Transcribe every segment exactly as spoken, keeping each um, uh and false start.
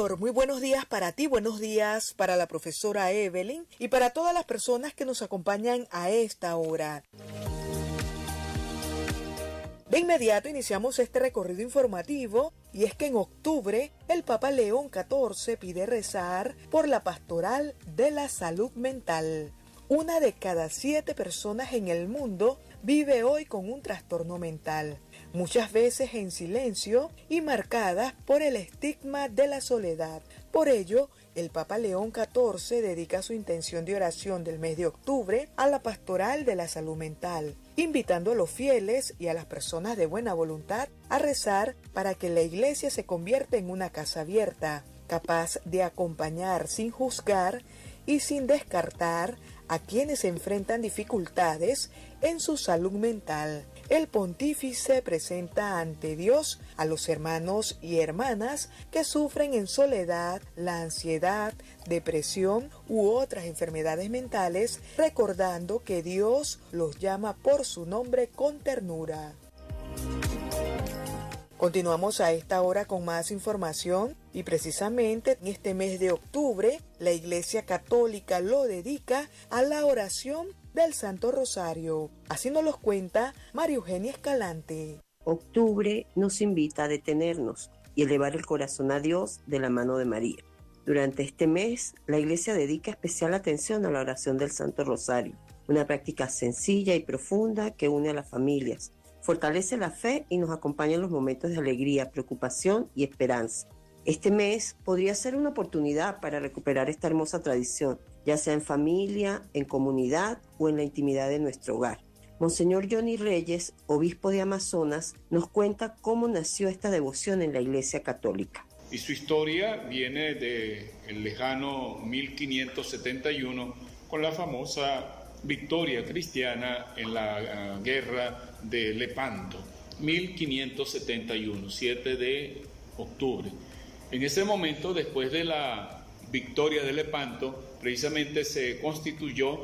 Víctor, muy buenos días para ti, buenos días para la profesora Evelyn y para todas las personas que nos acompañan a esta hora. De inmediato iniciamos este recorrido informativo y es que en octubre el Papa León catorce pide rezar por la pastoral de la salud mental. Una de cada siete personas en el mundo vive hoy con un trastorno mental, muchas veces en silencio y marcadas por el estigma de la soledad. Por ello, el Papa León catorce dedica su intención de oración del mes de octubre a la pastoral de la salud mental, invitando a los fieles y a las personas de buena voluntad a rezar para que la iglesia se convierta en una casa abierta, capaz de acompañar sin juzgar y sin descartar a quienes enfrentan dificultades en su salud mental. El pontífice presenta ante Dios a los hermanos y hermanas que sufren en soledad la ansiedad, depresión u otras enfermedades mentales, recordando que Dios los llama por su nombre con ternura. Continuamos a esta hora con más información y precisamente en este mes de octubre la Iglesia Católica lo dedica a la oración del Santo Rosario. Así nos lo cuenta María Eugenia Escalante. Octubre nos invita a detenernos y elevar el corazón a Dios de la mano de María. Durante este mes, la Iglesia dedica especial atención a la oración del Santo Rosario, una práctica sencilla y profunda que une a las familias, fortalece la fe y nos acompaña en los momentos de alegría, preocupación y esperanza. Este mes podría ser una oportunidad para recuperar esta hermosa tradición, ya sea en familia, en comunidad o en la intimidad de nuestro hogar. Monseñor Johnny Reyes, obispo de Amazonas, nos cuenta cómo nació esta devoción en la Iglesia Católica. Y su historia viene del lejano mil quinientos setenta y uno con la famosa victoria cristiana en la uh, guerra de Lepanto, mil quinientos setenta y uno, siete de octubre. En ese momento, después de la victoria de Lepanto, precisamente se constituyó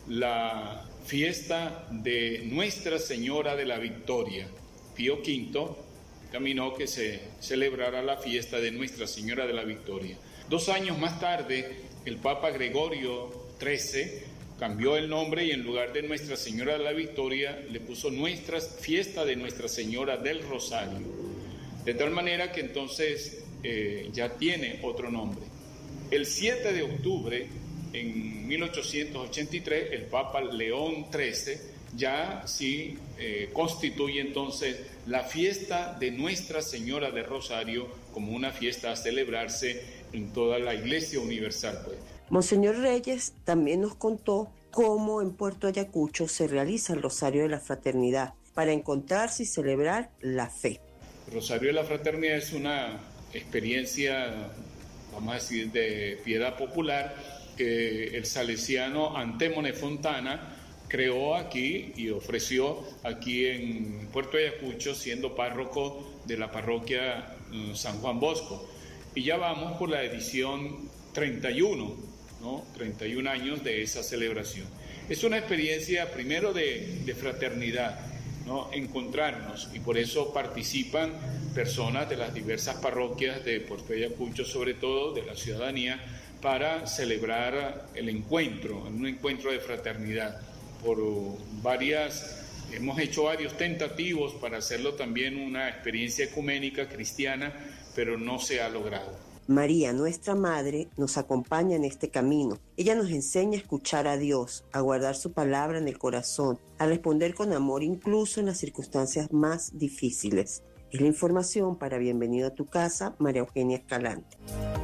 la fiesta de Nuestra Señora de la Victoria. Pío quinto caminó que se celebrara la fiesta de Nuestra Señora de la Victoria. Dos años más tarde, el Papa Gregorio trece cambió el nombre y en lugar de Nuestra Señora de la Victoria le puso nuestra fiesta de Nuestra Señora del Rosario. De tal manera que entonces eh, ya tiene otro nombre. El siete de octubre, en mil ochocientos ochenta y tres, el Papa León trece ya sí eh, constituye entonces la fiesta de Nuestra Señora del Rosario como una fiesta a celebrarse en toda la Iglesia Universal, pues. Monseñor Reyes también nos contó cómo en Puerto Ayacucho se realiza el Rosario de la Fraternidad para encontrarse y celebrar la fe. El Rosario de la Fraternidad es una experiencia, vamos a decir, de piedad popular que el salesiano Antémone Fontana creó aquí y ofreció aquí en Puerto Ayacucho, siendo párroco de la parroquia San Juan Bosco. Y ya vamos por la edición treinta y uno, ¿no? treinta y un años de esa celebración. Es una experiencia primero de, de fraternidad, ¿no? Encontrarnos, y por eso participan personas de las diversas parroquias de Puerto Ayacucho, sobre todo de la ciudadanía, para celebrar el encuentro, un encuentro de fraternidad. Por varias, hemos hecho varios tentativos para hacerlo también una experiencia ecuménica cristiana, pero no se ha logrado. María, nuestra Madre, nos acompaña en este camino. Ella nos enseña a escuchar a Dios, a guardar su palabra en el corazón, a responder con amor incluso en las circunstancias más difíciles. Es la información para Bienvenido a tu Casa, María Eugenia Escalante.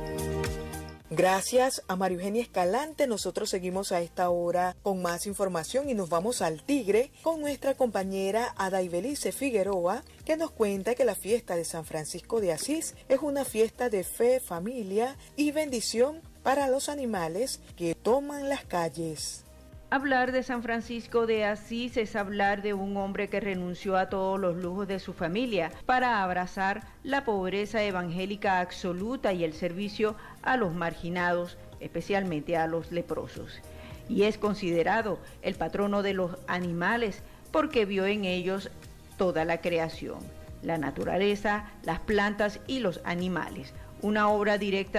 Gracias a María Eugenia Escalante. Nosotros seguimos a esta hora con más información y nos vamos al Tigre con nuestra compañera Adaibelice Figueroa, que nos cuenta que la fiesta de San Francisco de Asís es una fiesta de fe, familia y bendición para los animales que toman las calles. Hablar de San Francisco de Asís es hablar de un hombre que renunció a todos los lujos de su familia para abrazar la pobreza evangélica absoluta y el servicio a los marginados, especialmente a los leprosos. Y es considerado el patrono de los animales porque vio en ellos toda la creación, la naturaleza, las plantas y los animales. Una obra directa